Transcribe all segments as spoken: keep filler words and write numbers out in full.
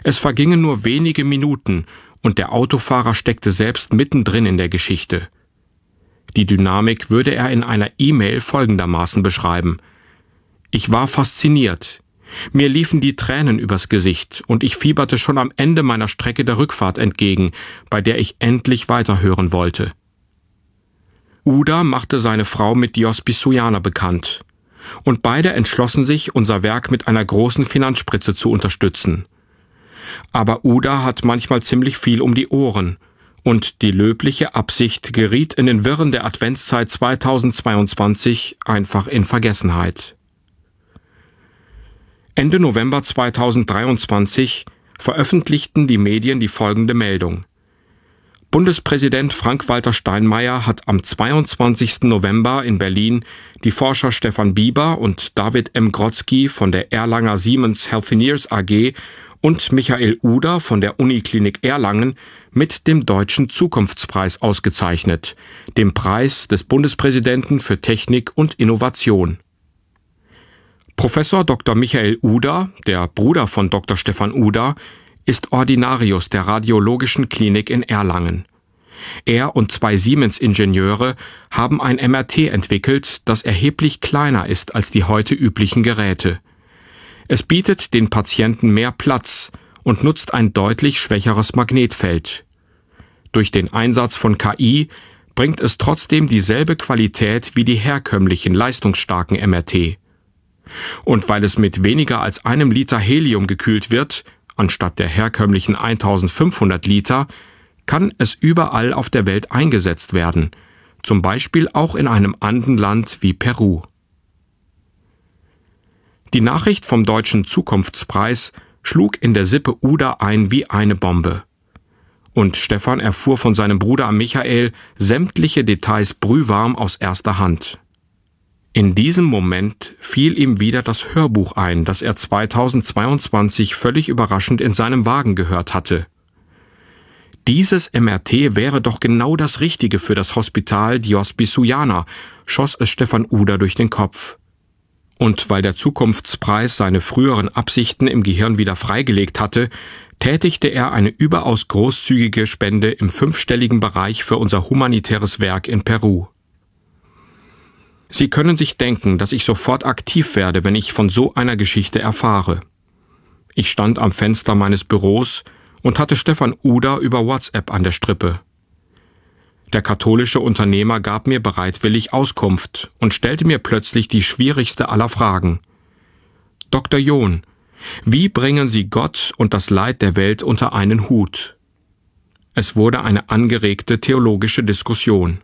Es vergingen nur wenige Minuten und der Autofahrer steckte selbst mittendrin in der Geschichte. Die Dynamik würde er in einer E-Mail folgendermaßen beschreiben: Ich war fasziniert. Mir liefen die Tränen übers Gesicht und ich fieberte schon am Ende meiner Strecke der Rückfahrt entgegen, bei der ich endlich weiterhören wollte. Uda machte seine Frau mit Dios Bisuyana bekannt. Und beide entschlossen sich, unser Werk mit einer großen Finanzspritze zu unterstützen. Aber Uda hat manchmal ziemlich viel um die Ohren. Und die löbliche Absicht geriet in den Wirren der Adventszeit zweitausendzweiundzwanzig einfach in Vergessenheit. Ende November zweitausenddreiundzwanzig veröffentlichten die Medien die folgende Meldung. Bundespräsident Frank-Walter Steinmeier hat am zweiundzwanzigsten November in Berlin die Forscher Stefan Bieber und David M. Grodzki von der Erlanger Siemens Healthineers A G und Michael Uda von der Uniklinik Erlangen mit dem Deutschen Zukunftspreis ausgezeichnet, dem Preis des Bundespräsidenten für Technik und Innovation. Professor Doktor Michael Uda, der Bruder von Doktor Stefan Uda, ist Ordinarius der Radiologischen Klinik in Erlangen. Er und zwei Siemens-Ingenieure haben ein M R T entwickelt, das erheblich kleiner ist als die heute üblichen Geräte. Es bietet den Patienten mehr Platz und nutzt ein deutlich schwächeres Magnetfeld. Durch den Einsatz von K I bringt es trotzdem dieselbe Qualität wie die herkömmlichen leistungsstarken M R T. Und weil es mit weniger als einem Liter Helium gekühlt wird, anstatt der herkömmlichen eintausendfünfhundert Liter, kann es überall auf der Welt eingesetzt werden, zum Beispiel auch in einem Andenland wie Peru. Die Nachricht vom Deutschen Zukunftspreis schlug in der Sippe Uda ein wie eine Bombe. Und Stefan erfuhr von seinem Bruder Michael sämtliche Details brühwarm aus erster Hand. In diesem Moment fiel ihm wieder das Hörbuch ein, das er zweitausendzweiundzwanzig völlig überraschend in seinem Wagen gehört hatte. Dieses M R T wäre doch genau das Richtige für das Hospital Dios Bisuyana, schoss es Stefan Uda durch den Kopf. Und weil der Zukunftspreis seine früheren Absichten im Gehirn wieder freigelegt hatte, tätigte er eine überaus großzügige Spende im fünfstelligen Bereich für unser humanitäres Werk in Peru. Sie können sich denken, dass ich sofort aktiv werde, wenn ich von so einer Geschichte erfahre. Ich stand am Fenster meines Büros und hatte Stefan Uda über WhatsApp an der Strippe. Der katholische Unternehmer gab mir bereitwillig Auskunft und stellte mir plötzlich die schwierigste aller Fragen. Doktor John, wie bringen Sie Gott und das Leid der Welt unter einen Hut? Es wurde eine angeregte theologische Diskussion.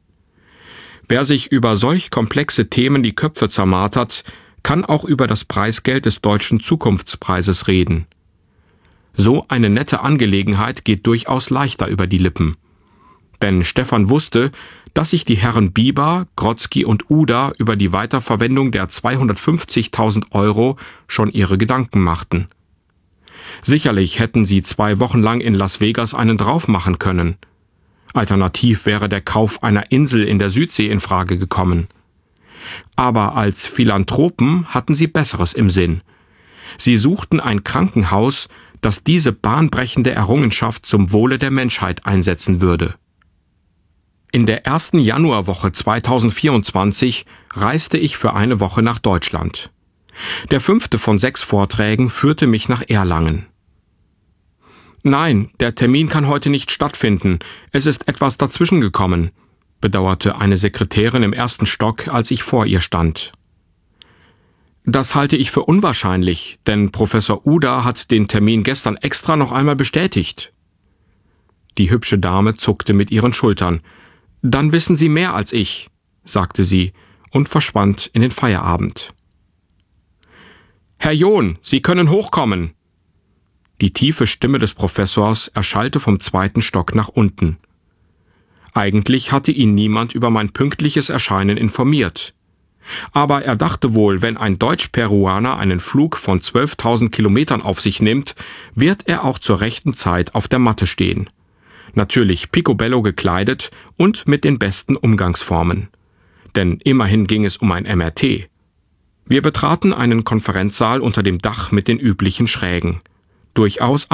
Wer sich über solch komplexe Themen die Köpfe zermartert, kann auch über das Preisgeld des Deutschen Zukunftspreises reden. So eine nette Angelegenheit geht durchaus leichter über die Lippen. Denn Stefan wusste, dass sich die Herren Bieber, Grodzki und Uda über die Weiterverwendung der zweihundertfünfzigtausend Euro schon ihre Gedanken machten. Sicherlich hätten sie zwei Wochen lang in Las Vegas einen drauf machen können. Alternativ wäre der Kauf einer Insel in der Südsee in Frage gekommen. Aber als Philanthropen hatten sie Besseres im Sinn. Sie suchten ein Krankenhaus, das diese bahnbrechende Errungenschaft zum Wohle der Menschheit einsetzen würde. In der ersten Januarwoche zweitausendvierundzwanzig reiste ich für eine Woche nach Deutschland. Der fünfte von sechs Vorträgen führte mich nach Erlangen. Nein, der Termin kann heute nicht stattfinden. Es ist etwas dazwischen gekommen, bedauerte eine Sekretärin im ersten Stock, als ich vor ihr stand. Das halte ich für unwahrscheinlich, denn Professor Uda hat den Termin gestern extra noch einmal bestätigt. Die hübsche Dame zuckte mit ihren Schultern. Dann wissen Sie mehr als ich, sagte sie und verschwand in den Feierabend. Herr John, Sie können hochkommen. Die tiefe Stimme des Professors erschallte vom zweiten Stock nach unten. Eigentlich hatte ihn niemand über mein pünktliches Erscheinen informiert. Aber er dachte wohl, wenn ein Deutsch-Peruaner einen Flug von zwölftausend Kilometern auf sich nimmt, wird er auch zur rechten Zeit auf der Matte stehen. Natürlich picobello gekleidet und mit den besten Umgangsformen. Denn immerhin ging es um ein M R T. Wir betraten einen Konferenzsaal unter dem Dach mit den üblichen Schrägen. Durchaus